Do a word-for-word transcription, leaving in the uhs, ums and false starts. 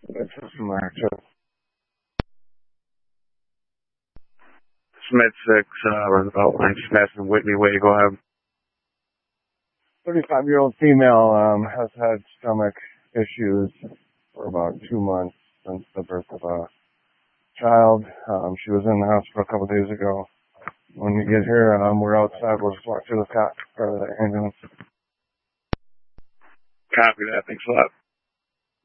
This is Marcia. Smith six, uh, Roosevelt Line, Smith and Whitney, way to go ahead. thirty-five-year-old female um, has had stomach issues for about two months since the birth of a child. Um, she was in the hospital a couple of days ago. When you get here, um, we're outside. We'll just walk through the car, or the ambulance. Copy that. Thanks a lot.